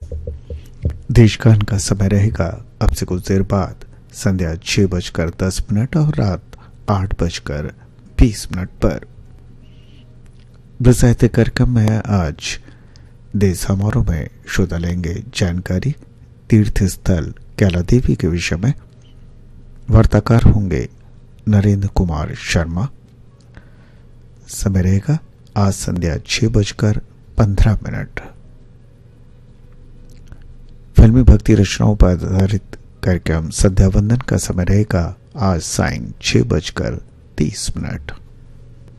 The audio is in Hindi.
देशगान का समय रहेगा अब से कुछ देर बाद संध्या 6:10 और रात 8:20 पर। साहित्य कार्यक्रम में आज देश समारोह में श्रोता लेंगे जानकारी तीर्थ स्थल कैला देवी के विषय में। वार्ताकार होंगे नरेंद्र कुमार शर्मा। समय रहेगा आज संध्या 6:15। फिल्मी भक्ति रचनाओं पर आधारित कार्यक्रम संध्या वंदन का समय रहेगा आज सायं 6:30।